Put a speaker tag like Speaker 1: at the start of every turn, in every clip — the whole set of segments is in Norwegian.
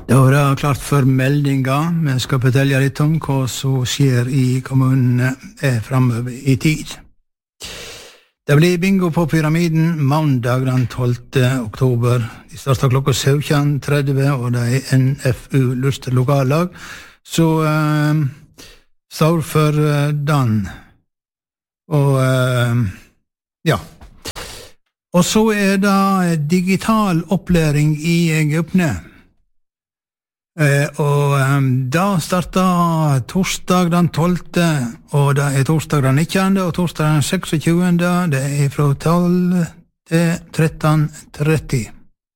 Speaker 1: Da var det klart for meldinga. Vi skal fortelle litt om hva som skjer i kommunene fremover i tid. Det blir bingo på Pyramiden mandag den 12. oktober. De starter klokka 17:30, og det NFU Luster lokallag. Så står for den. Og ja. Og så det digital opplæring i Egyptene. Og da starter torsdag den 12., og det torsdag den 19., og torsdag den 26., det fra 12 til 13:30.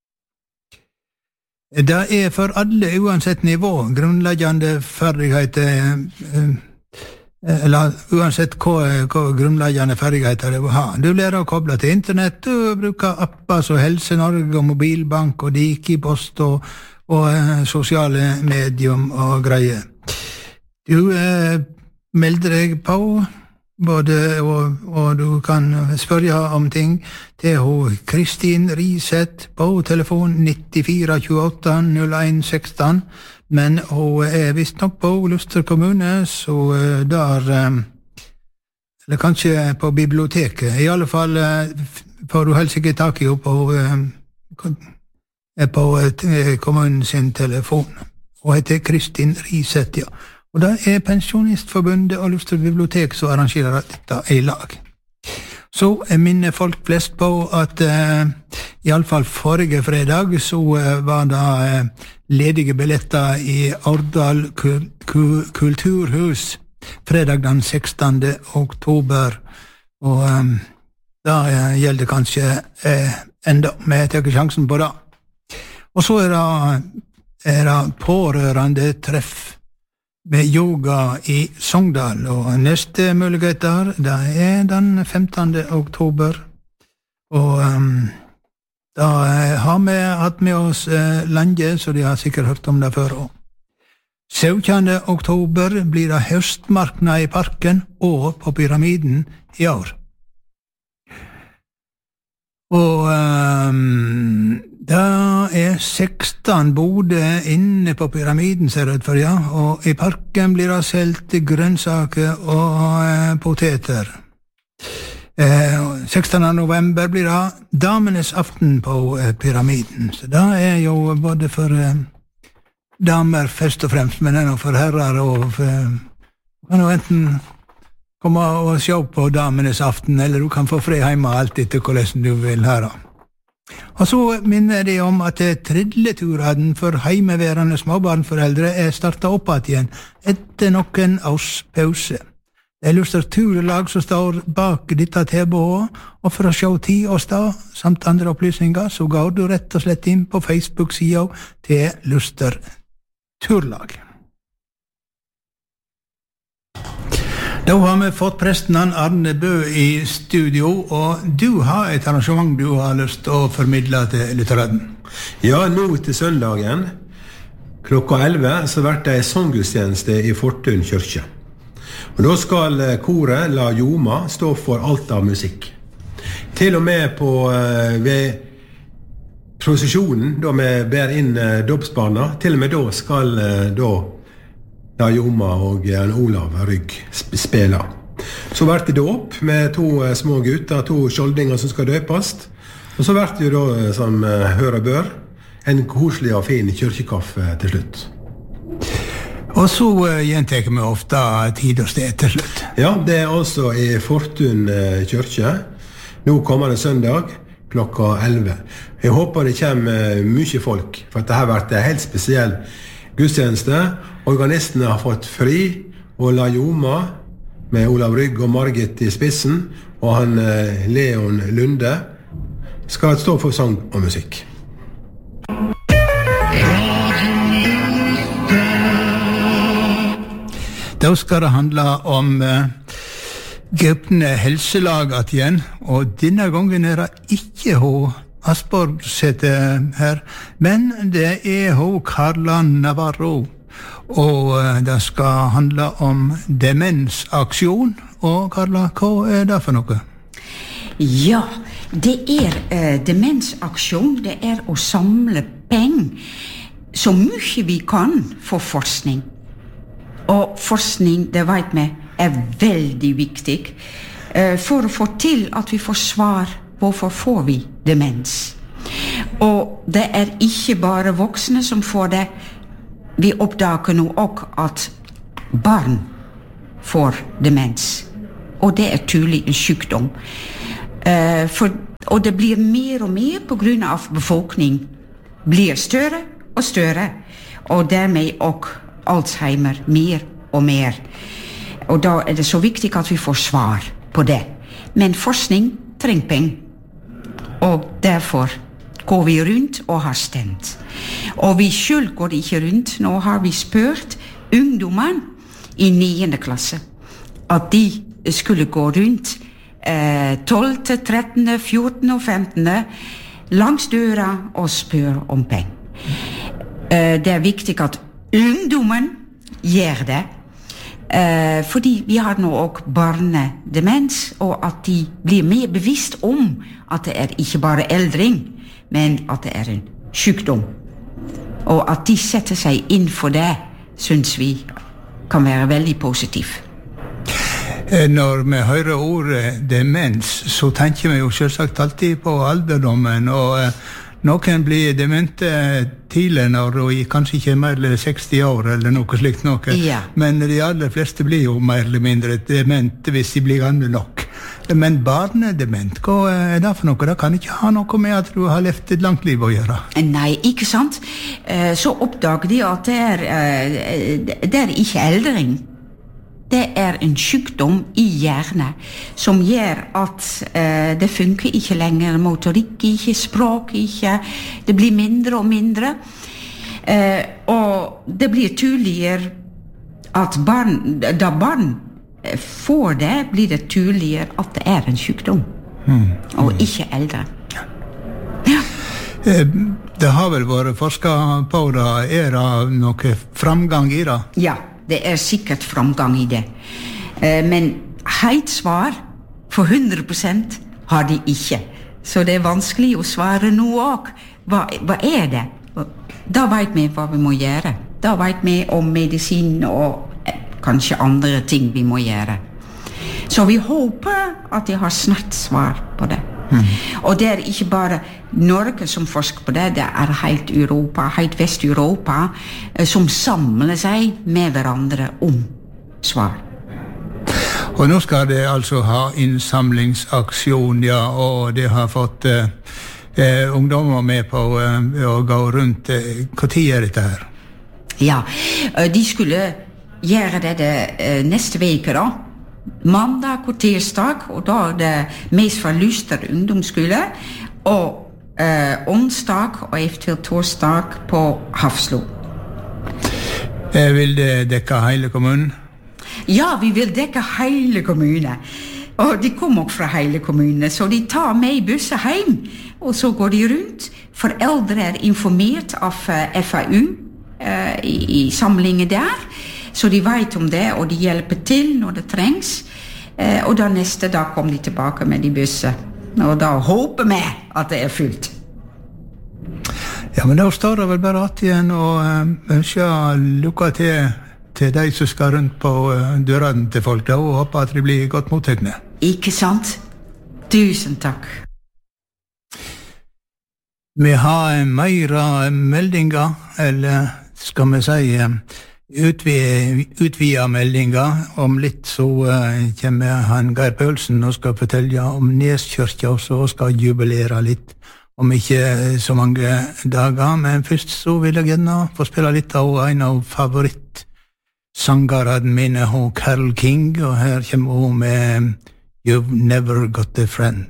Speaker 1: Det for alle uansett nivå, grunnleggende ferdigheter, eller uansett hva grunnleggende ferdigheter det vil ha. Du lærer å koble til internett, du bruker apper som Helse Norge og Mobilbank og Dikipost og sosiale medium og greier. Du melder deg på, og du kan spørre om ting til Kristin Riseth på telefon 94 28 01 16, men hun visst nok på Luster kommune, så der, eller kanskje på biblioteket. I alle fall får du helst ikke tak i henne på kommunen sin telefon, og heter Kristin Riseth, ja. Og det Pensjonistforbundet og Luster bibliotek som arrangerer dette i lag. Så minner folk flest på at i alle fall forrige fredag så var det ledige billetter i Årdal kulturhus fredag den 16. oktober, og da gjelder kanskje enda, men jeg tar sjansen på det. Og så det pårørende treff med yoga i Sogndal, og neste mulighet der, det den 15. oktober, og da har vi hatt med oss lenge, så de har sikkert hørt om det før også. 17. oktober blir det høstmarknad i parken og på Pyramiden i år. Og det 16 boder inne på Pyramiden, ser det ut for, ja, og i parken blir det solgt grønnsaker og poteter. 16. november blir det damenes aften på Pyramiden, så det jo både for damer først og fremst, men også for herrer, og kan jo enten komme og se på damenes aften, eller du kan få fri hjemme alt etter hvordan du vil høre. Og så minner de om at tridleturen for heimeværende småbarnforeldre startet opp igjen etter noen års pause. Det Luster turlag som står bak dette tilbudet, og for å se tid og sted samt andre opplysninger, så går du rett og slett inn på Facebook-siden til Luster turlag. Da har vi fått presten Arne Bø i studio, og du har et arrangement du har lyst til å formidle til lytteren.
Speaker 2: Ja, nå til søndagen, klokka 11, så blir det en sanggudstjeneste i Fortun kirke. Og da skal koret La Joma stå for alt av musikk. Til og med ved prosesjonen, da vi ber inn dåpsbarna, til og med da skal La Joma og Olav Rygg spela. Så blir det dåp med 2 små gutter, 2 skjoldinger som skal døpes. Og så blir det jo da, som hør og bør, en koselig og fin kirkekaffe til slutt.
Speaker 1: Og så gjentar vi ofte tid og sted til slutt.
Speaker 2: Ja, det altså i Fortun kirke. Nå kommer det søndag klokka 11. Jeg håper det kommer mye folk, for det har vært en helt spesiell gudstjeneste. Organistene har fått fri, og La Joma med Olav Rygg og Margit i spissen, og han Leon Lunde skal stå for sang og musikk.
Speaker 1: Da skal det handle om Gypne helselag igjen, og denne gangen det ikke Asborg sitter her, men det Karla Navarro. Og det skal handle om demensaksjon. Og Karla, hva det for noe?
Speaker 3: Ja, det demensaksjon, det å samle penger så mye vi kan for forskning. Og forskning, det vet vi, veldig viktig for å få til at vi får svar hvorfor får vi demens. Og det ikke bare voksne som får det. Vi oppdager nå også at barn får demens. Og det tydelig en sykdom. Og det blir mer og mer på grunn av befolkning blir større og større. Og dermed også Alzheimer mer og mer. Og da det så viktig at vi får svar på det. Men forskning trenger penger. Og derfor går vi rundt og har stemt. Og vi selv går ikke rundt. Nå har vi spurt ungdommen i 9. klasse at de skulle gå rundt 12., 13., 14. og 15. langs døra og spør om penger. Det viktig at ungdommen gjør det. Fordi vi har nå også barnedemens, og at de blir mer bevisst om at det ikke bare eldring, men at det en sykdom. Og at de setter seg inn for det, synes vi kan være veldig positivt.
Speaker 1: Når vi hører ordet demens, så tenker vi jo selvsagt alltid på alderdommen, og noen blir demente tidligere, og kanskje ikke mer eller 60 år, eller noe slikt noe.
Speaker 3: Ja.
Speaker 1: Men de aller fleste blir jo mer eller mindre demente hvis de blir gamle nok. Men barnedement, hva det for noe? Det kan ikke ha noe med at du har levd et langt liv å gjøre.
Speaker 3: Nei, ikke sant? Så oppdager de at det ikke eldring. Det en sykdom i hjernen som gjør at det funker ikke lenger, motorikk ikke, språk ikke, det blir mindre og mindre. Og det blir tydeligere at da barn får det, blir det tydeligere at det en sykdom, og ikke eldre. Ja.
Speaker 1: Det har vel vært forsket på det, det noe framgang i det?
Speaker 3: Ja. Det sikkert framgang i det. Men helt svar for 100% har de ikke. Så det vanskelig å svare nå også. Hva det? Da vet vi hva vi må gjøre. Da vet vi om medisin og kanskje andre ting vi må gjøre. Så vi håper at de har snart svar på det. Og det ikke bare Norge som forsker på det, det helt Europa, helt Vest-Europa, som samler seg med hverandre om svar.
Speaker 1: Og nå skal det altså ha innsamlingsaksjon, ja, og det har fått ungdommer med på å gå rundt. Hva tid dette her?
Speaker 3: Ja, de skulle gjøre det neste veke da. Mandag og tirsdag, og da det mest fra Luster ungdomsskole, og onsdag og eventuelt torsdag på Hafslo.
Speaker 1: Vil det dekke hele kommunen?
Speaker 3: Ja, vi vil dekke hele kommunen. Og de kommer også fra hele kommunen, så de tar med busser hjem, og så går de rundt. Foreldre informert av FAU i samlingen der, så de vet om det, og de hjelper til når det trengs. Og da neste dag kommer de tilbake med de busser. Og da håper vi at det fullt.
Speaker 1: Ja, men da står det vel bare at igjen og ønsker lykke til de som skal rundt på dørene til folk, da, og håper at de blir godt mottagende.
Speaker 3: Ikke sant? Tusen takk.
Speaker 1: Vi har mer meldinger, eller skal vi si utvida meldinger. Om litt så kommer han Geir Pølsen og skal fortelle om Neskirka, og så skal jubilere litt om ikke så mange dager. Men først så vil jeg gjerne få spille litt av en av favorittsangerne mine, Carole King, og her kommer hun med You've Never Got a Friend.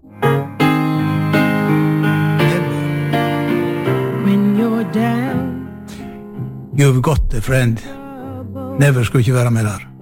Speaker 4: When you're down,
Speaker 1: You've got a friend. Never skulle ikke være med der.